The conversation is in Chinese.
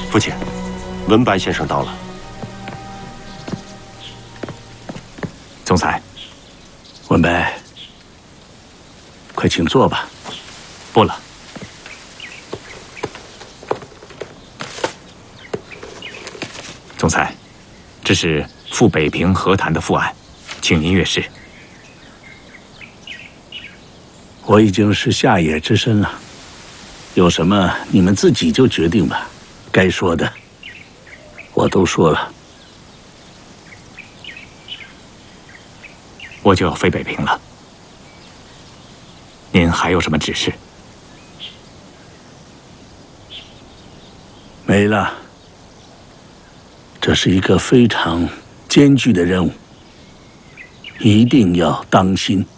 父亲，文白先生到了。 总裁， 文白，快请坐吧。 不了。总裁，这是赴北平和谈的复案，请您阅示。 我已经是下野之身了，有什么你们自己就决定吧。该说的，我都说了。 我就要飞北平了，您还有什么指示？ 没了。这是一个非常艰巨的任务，一定要当心。